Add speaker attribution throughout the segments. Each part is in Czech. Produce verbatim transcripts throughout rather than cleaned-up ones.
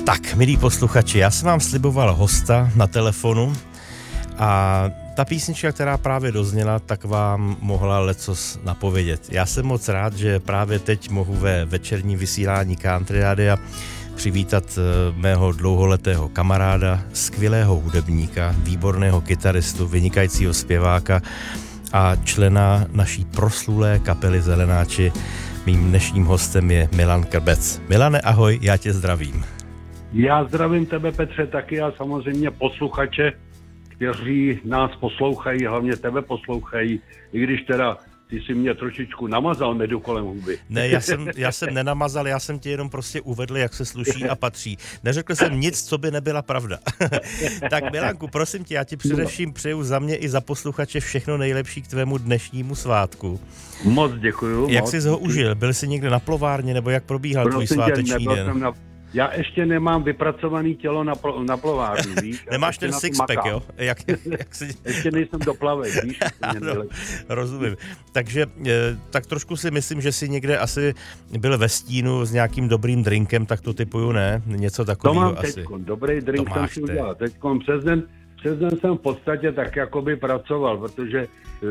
Speaker 1: Tak, milí posluchači, já jsem vám sliboval hosta na telefonu a ta písnička, která právě dozněla, tak vám mohla lecos napovědět. Já jsem moc rád, že právě teď mohu ve večerním vysílání Country Radia přivítat mého dlouholetého kamaráda, skvělého hudebníka, výborného kytaristu, vynikajícího zpěváka a člena naší proslulé kapely Zelenáči. Mým dnešním hostem je Milan Krbec. Milane, ahoj, já tě zdravím.
Speaker 2: Já zdravím tebe, Petře, taky a samozřejmě posluchače, kteří nás poslouchají, hlavně tebe poslouchají, i když teda ty jsi mě trošičku namazal medu kolem huby.
Speaker 1: Ne, já jsem, já jsem nenamazal, já jsem tě jenom prostě uvedl, jak se sluší a patří. Neřekl jsem nic, co by nebyla pravda. Tak Milánku, prosím tě, já ti především přeju za mě i za posluchače všechno nejlepší k tvému dnešnímu svátku.
Speaker 2: Moc děkuju.
Speaker 1: Jak
Speaker 2: moc
Speaker 1: jsi ho užil? Byl jsi někde na plovárně, nebo jak probíhal tvůj sváteční den?
Speaker 2: Na... Já ještě nemám vypracovaný tělo na, pl- na plovárnu, víš?
Speaker 1: Nemáš ten sixpack, jo? Jak, jak si...
Speaker 2: Ještě nejsem do plavek, víš?
Speaker 1: Ano, rozumím. Takže tak trošku si myslím, že jsi někde asi byl ve stínu s nějakým dobrým drinkem, tak to typuju, ne? Něco takového
Speaker 2: asi. To mám teďkon, dobrý drink jsem si udělal. Teďkon přes den, přes den jsem v podstatě tak jakoby pracoval, protože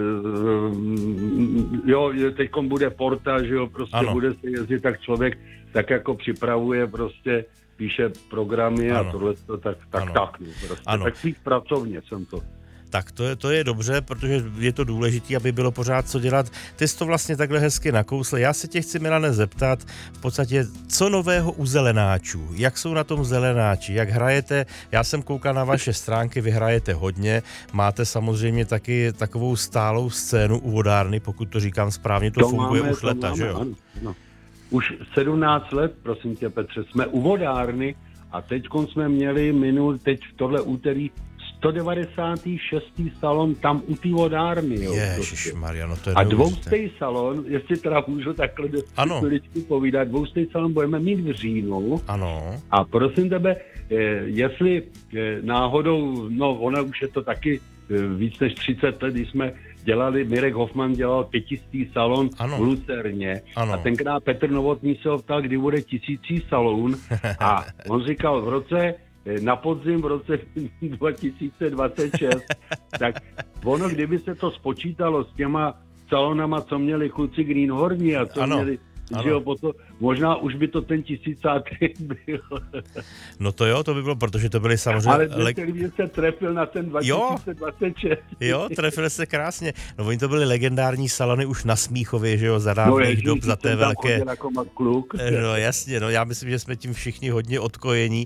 Speaker 2: jo, teďkon bude porta, že jo, prostě ano. Bude se jezdit, tak člověk tak jako připravuje prostě, píše programy ano. A tohle to tak, tak, ano. tak, no, prostě. Ano. Tak spíš pracovně jsem to.
Speaker 1: Tak to je, to je dobře, protože je to důležité, aby bylo pořád co dělat. Ty jsi to vlastně takhle hezky nakousl. Já se tě chci, Milane, zeptat v podstatě, co nového u Zelenáčů? Jak jsou na tom Zelenáči? Jak hrajete? Já jsem koukal na vaše stránky, vy hrajete hodně. Máte samozřejmě taky takovou stálou scénu u vodárny, pokud to říkám správně, to, to funguje máme, už leta, máme, že jo? Ano, ano.
Speaker 2: Už sedmnáct let, prosím tě, Petře, jsme u vodárny a teď jsme měli minul, teď tohle úterý sto devadesátý šestý salon tam u té vodárny. Jo,
Speaker 1: Ježišmarja, no to je
Speaker 2: a dvoustej salon, jestli teda můžu takhle chviličku povídat, dvoustej salon budeme mít v říjnu.
Speaker 1: Ano.
Speaker 2: A prosím tebe, jestli náhodou, no ona už je to taky víc než třicet let, když jsme dělali, Mirek Hoffman dělal pětistý salon ano. v Lucerně ano. A tenkrát Petr Novotný se ho ptal, kdy bude tisící salon a on říkal v roce na podzim v roce dva tisíce dvacet šest, tak ono, kdyby se to spočítalo s těma salonama, co měli kluci Greenhorni a co ano, měli, ano. že jo, potom, možná už by to ten tisícátý byl.
Speaker 1: No to jo, to by bylo, protože to byly samozřejmě...
Speaker 2: Ale le... když se trefil na ten dva tisíce dvacet šest.
Speaker 1: Jo, jo, trefil se krásně. No oni to byly legendární salony už na Smíchově, že jo, za dávných no, dob, za té velké...
Speaker 2: Jako kluk.
Speaker 1: No jasně, no já myslím, že jsme tím všichni hodně odkojení.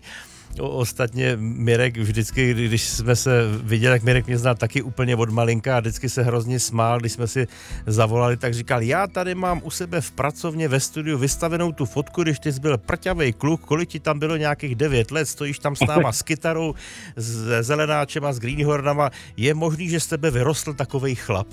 Speaker 1: Ostatně Mirek vždycky, když jsme se viděli, tak Mirek mě zná taky úplně od malinka a vždycky se hrozně smál, když jsme si zavolali, tak říkal, já tady mám u sebe v pracovně ve studiu vystavenou tu fotku, když ty jsi byl prťavej kluk, kolik ti tam bylo nějakých devět let, stojíš tam s náma s kytarou, s Zelenáčema, s Greenhornama, je možný, že z tebe vyrostl takovej chlap.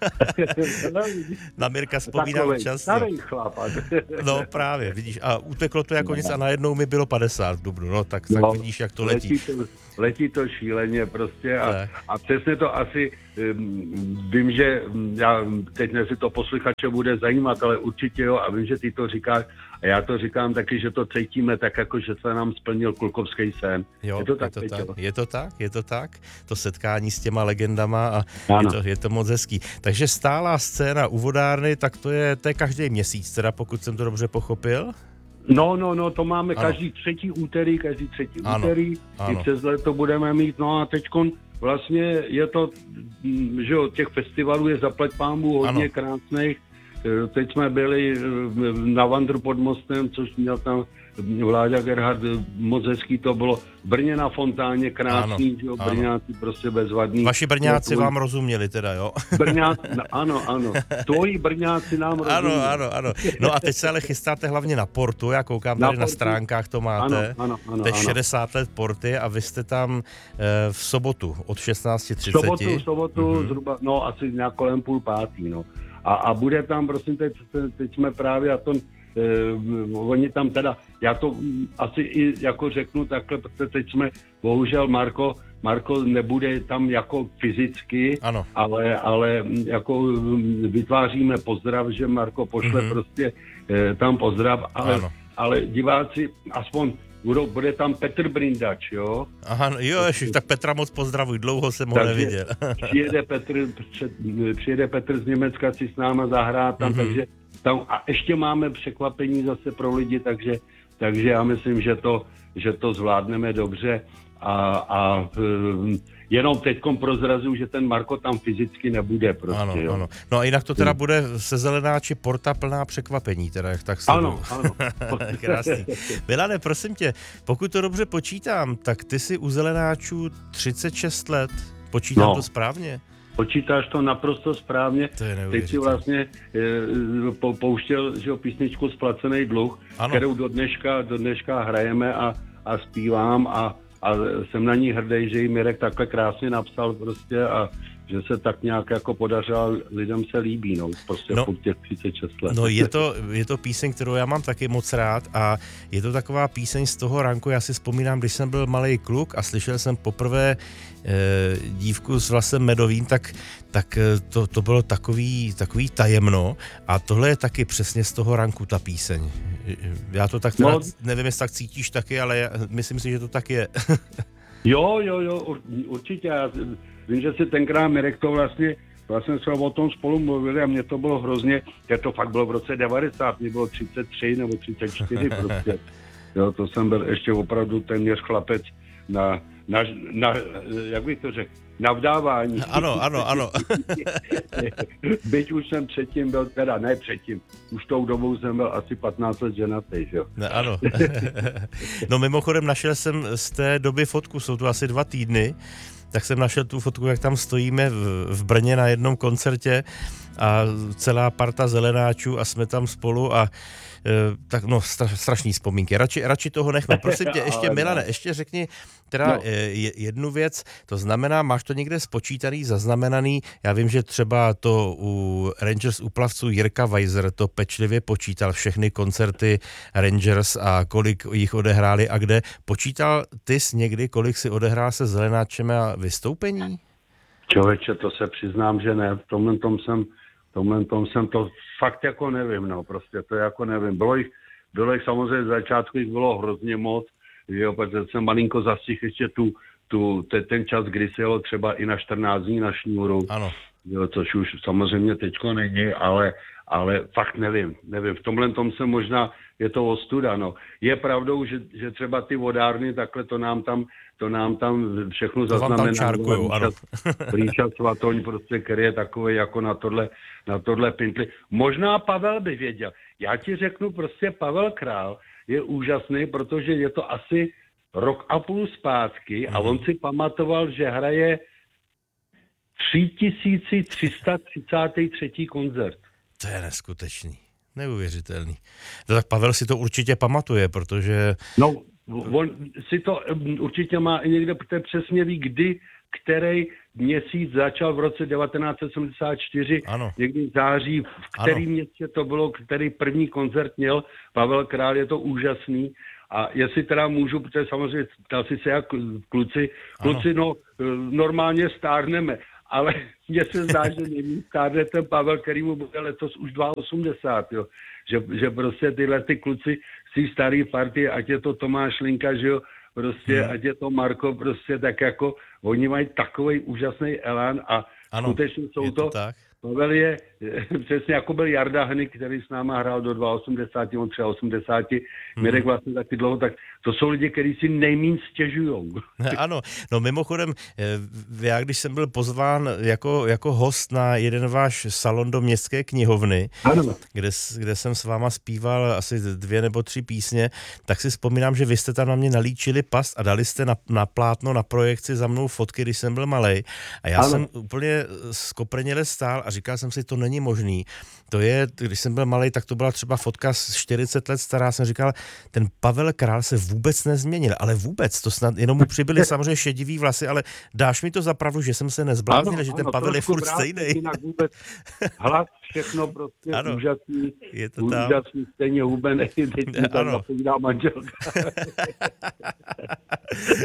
Speaker 1: Na Mirka vzpomínám často. No právě, vidíš, a uteklo to jako nic a najednou mi bylo padesát v dubnu, no tak, no. Vidíš, jak to letí.
Speaker 2: Letí to, letí to šíleně prostě a, a přesně to asi, um, vím, že já teď ne si to posluchače bude zajímat, ale určitě jo a vím, že ty to říkáš a já to říkám taky, že to cítíme tak, jako že se nám splnil klukovský sen.
Speaker 1: Jo, je to tak, je to tak, je to tak, je to tak, to setkání s těma legendama a je to, je to moc hezký. Takže stálá scéna u vodárny, tak to je, to je každý měsíc, teda pokud jsem to dobře pochopil?
Speaker 2: No, no, no, to máme ano. každý třetí úterý, každý třetí ano. úterý, ano. i přes let to budeme mít, no a teďkon vlastně je to, že jo, těch festivalů je zaplať pánbů hodně ano. krásných, teď jsme byli na Vandru pod mostem, což měl tam Vláďa Gerhard, moc hezký to bylo, v Brně na fontáně, krásný, ano, že jo, Brňáci prostě bezvadný.
Speaker 1: Vaši Brňáci no, vám rozuměli teda, jo?
Speaker 2: Brňáci, no, ano, ano, tvoji Brňáci nám rozuměli.
Speaker 1: Ano, ano, ano. No a teď se ale chystáte hlavně na Portu, já koukám na tady Portu. Na stránkách to máte.
Speaker 2: Ano, ano, ano.
Speaker 1: To je šedesát let Porty a vy jste tam e, v sobotu od šestnáct třicet.
Speaker 2: V sobotu, v sobotu mm-hmm. zhruba, no asi nějak kolem půl pátý, no. A, a bude tam, prosím, teď, teď jsme právě a to Uh, oni tam teda, já to asi i jako řeknu takhle, protože teď jsme, bohužel Marko, Marko nebude tam jako fyzicky,
Speaker 1: ano.
Speaker 2: ale, ale jako vytváříme pozdrav, že Marko pošle mm-hmm. prostě uh, tam pozdrav, ale, ale diváci, aspoň budou, bude tam Petr Brindač, jo.
Speaker 1: Aha, jo, ještě, tak Petra moc pozdravuj, dlouho jsem ho neviděl.
Speaker 2: přijede, Petr, před, přijede Petr z Německa si s náma zahrát tam, mm-hmm. takže tam, a ještě máme překvapení zase pro lidi, takže, takže já myslím, že to, že to zvládneme dobře a, a jenom teďkom prozrazuju, že ten Marko tam fyzicky nebude prostě,
Speaker 1: ano,
Speaker 2: jo.
Speaker 1: Ano. No a jinak to teda bude se Zelenáči porta plná překvapení, teda jak tak se
Speaker 2: Ano, ano.
Speaker 1: Krásný. Milane, prosím tě, pokud to dobře počítám, tak ty jsi u Zelenáčů třicet šest let, počítám no. to správně?
Speaker 2: Počítáš to naprosto správně.
Speaker 1: To je
Speaker 2: Teď si vlastně e, po, pouštěl že, písničku Splacený dluh, ano. kterou do dneška, do dneška hrajeme a, a zpívám a A jsem na ní hrdý, že ji Mirek takhle krásně napsal prostě a že se tak nějak jako podařilo, lidem se líbí, no, prostě no, po těch třicet šest let.
Speaker 1: No je to, je to píseň, kterou já mám taky moc rád a je to taková píseň z toho ranku, já si vzpomínám, když jsem byl malej kluk a slyšel jsem poprvé e, dívku s vlasem medovým, tak, tak to, to bylo takový, takový tajemno a tohle je taky přesně z toho ranku ta píseň. Já to tak teda, no, nevím, jestli tak cítíš taky, ale já, myslím si, že to tak je.
Speaker 2: Jo, jo, jo, určitě. Já vím, že si tenkrát Mirek to vlastně, vlastně jsme o tom spolu mluvili a mně to bylo hrozně, že to fakt bylo v roce devadesát, mě bylo třicet tři nebo třicet čtyři prostě. Jo, to jsem byl ještě opravdu téměř chlapec na, na, na jak bych to řekl, na vdávání.
Speaker 1: Ano, ano, ano.
Speaker 2: Byť už jsem předtím byl, teda ne předtím, už tou dobou jsem byl asi patnáct let ženatý, jo.
Speaker 1: Ne, ano. No mimochodem našel jsem z té doby fotku, jsou to asi dva týdny, tak jsem našel tu fotku, jak tam stojíme v, v Brně na jednom koncertě a celá parta Zelenáčů a jsme tam spolu a e, tak no strašný vzpomínky. Radši, radši toho nechme. Prosím tě, ještě Milane, ještě řekni teda no. e, jednu věc, to znamená, máš to někde spočítaný, zaznamenaný, já vím, že třeba to u Rangers u plavců Jirka Weiser to pečlivě počítal všechny koncerty Rangers a kolik jich odehráli a kde. Počítal ty jsi někdy, kolik si odehrál se Zelenáčem a vystoupení?
Speaker 2: Člověče, to se přiznám, že ne. V tomhle tom jsem, v tomhle tom jsem to fakt jako nevím, no, prostě to jako nevím. Bylo jich, bylo jich samozřejmě z začátku jich bylo hrozně moc, jo, protože jsem malinko zastihl ještě tu, tu, te, ten čas, kdy se jelo třeba i na čtrnáct dní na šňůru,
Speaker 1: ano.
Speaker 2: Jo, což už samozřejmě teďko není, ale, ale fakt nevím, nevím. V tomhle tom jsem možná, je to ostuda, no. Je pravdou, že, že třeba ty vodárny, takhle to nám tam, to nám tam všechno zaznamená. Príča Svatoň, prostě, který je takový jako na tohle, na tohle pintli. Možná Pavel by věděl. Já ti řeknu prostě Pavel Král je úžasný, protože je to asi rok a půl zpátky a on si pamatoval, že hraje tři tisíce tři sta třicátý třetí koncert.
Speaker 1: To je neskutečný. Neuvěřitelný. No tak Pavel si to určitě pamatuje, protože...
Speaker 2: No, on si to určitě má i někde, protože přesně ví, kdy, který měsíc začal v roce devatenáct set sedmdesát čtyři,
Speaker 1: ano.
Speaker 2: někdy v září, v který ano. městě to bylo, který první koncert měl Pavel Král, je to úžasný. A jestli teda můžu, protože samozřejmě ptal si se jak kluci, kluci no normálně stárneme, ale mně se zdá, že není stárne ten Pavel, který mu bude letos už osmdesát dva, jo. Že, že prostě tyhle ty kluci z té staré party, ať je to Tomáš Linka, že jo, prostě, hmm. ať je to Marko, prostě tak jako, oni mají takovej úžasný elán a ano, skutečně jsou to, to Pavel je přesně jako byl Jarda Hny, který s náma hrál do osmdesát dva, on osmdesát tři, hmm. Mirek vlastně taky dlouho, tak to jsou lidi, kteří si nejmín stěžujou.
Speaker 1: Ano, no mimochodem, já když jsem byl pozván jako, jako host na jeden váš salon do Městské knihovny, ano. Kde, kde jsem s váma zpíval asi dvě nebo tři písně, tak si vzpomínám, že vy jste tam na mě nalíčili past a dali jste na, na plátno, na projekci za mnou fotky, když jsem byl malej. A já ano. jsem úplně skoprněle stál a říkal jsem si, to není možný. To je, když jsem byl malej, tak to byla třeba fotka z čtyřicet let stará, jsem říkal, ten Pavel Král se vůbec nezměnil, ale vůbec, to snad jenom mu přibyly samozřejmě šedivý vlasy, ale dáš mi to za pravdu, že jsem se nezbláznil, ano, že ten ano, Pavel je furt stejnej.
Speaker 2: Jinak vůbec hlas, všechno prostě
Speaker 1: ano,
Speaker 2: úžasný,
Speaker 1: je to
Speaker 2: úžasný, stejně hubený, teď mi tam napovídá manželka.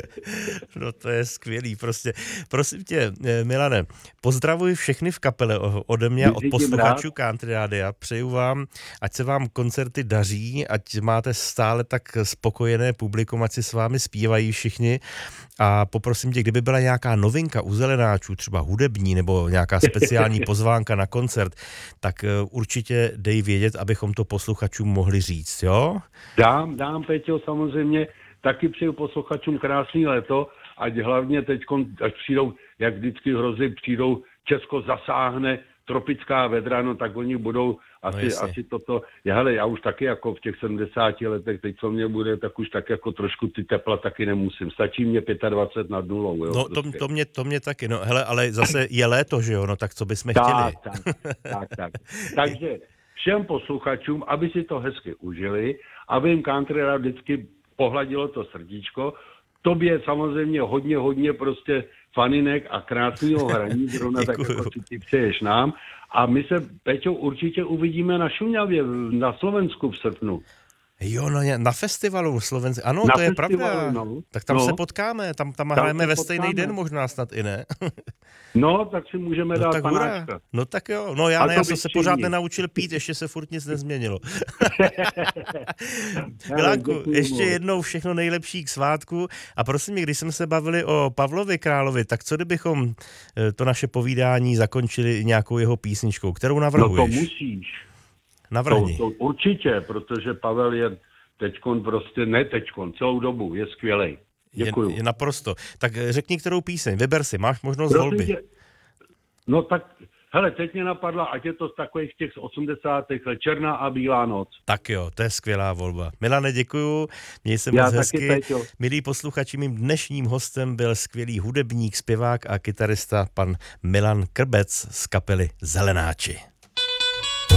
Speaker 1: No to je skvělý, prostě. Prosím tě, Milane, pozdravuj všechny v kapele ode mě, od posluchačů Country Rádia. Přeju vám, ať se vám koncerty daří, ať máte stále tak spokojené publikum, ať si s vámi zpívají všichni. A poprosím tě, kdyby byla nějaká novinka u Zelenáčů, třeba hudební nebo nějaká speciální pozvánka na koncert, tak určitě dej vědět, abychom to posluchačům mohli říct, jo?
Speaker 2: Dám, dám, Peťo, samozřejmě. Taky přeju posluchačům krásný léto, ať hlavně teď, až přijdou, jak vždycky hrozí, přijdou, Česko zasáhne tropická vedra, no tak oni budou asi, no asi toto, já, hele, já už taky jako v těch sedmdesáti letech, teď co mě bude, tak už tak jako trošku ty tepla taky nemusím, stačí mě dvacet pět nad nulou. Jo,
Speaker 1: no to, to, mě, to mě taky, no hele, ale zase je léto, že jo, no tak co bychom
Speaker 2: tak,
Speaker 1: chtěli.
Speaker 2: Tak, tak, tak. Takže všem posluchačům, aby si to hezky užili, aby jim Country Rádio vždycky pohladilo to srdíčko. Tobě samozřejmě hodně, hodně prostě faninek a krásného hraní, zrovna tak jako ty přeješ nám. A my se, Peťo, určitě uvidíme na Šuňavě, na Slovensku v srpnu.
Speaker 1: Jo, no na festivalu Slovensku, ano,
Speaker 2: na
Speaker 1: to je pravda.
Speaker 2: No.
Speaker 1: Tak tam
Speaker 2: no.
Speaker 1: se potkáme, tam, tam, tam hrajeme ve stejný potkáme. Den možná snad i ne.
Speaker 2: No, tak si můžeme
Speaker 1: no,
Speaker 2: dát
Speaker 1: tak
Speaker 2: panáčka.
Speaker 1: No tak jo, no já, ne, já jsem se pořád nenaučil pít, ještě se furt nic nezměnilo. Milánku, ještě jednou všechno nejlepší k svátku a prosím mě, když jsme se bavili o Pavlovi Královi, tak co kdybychom to naše povídání zakončili nějakou jeho písničkou, kterou navrhuješ?
Speaker 2: No to musíš.
Speaker 1: Navrhni.
Speaker 2: To, to určitě, protože Pavel je teďkon prostě, ne teďkon, celou dobu, je skvělej. Děkuju.
Speaker 1: Je, je naprosto. Tak řekni, kterou píseň, vyber si, máš možnost Prosím volby. Tě,
Speaker 2: no tak, hele, teď mě napadla, ať je to z takových těch z osmdesátých let, Černá a bílá noc.
Speaker 1: Tak jo, to je skvělá volba. Milane, děkuju, měj se moc hezky. Taky, milí posluchači, mým dnešním hostem byl skvělý hudebník, zpěvák a kytarista pan Milan Krbec z kapely Zelenáči.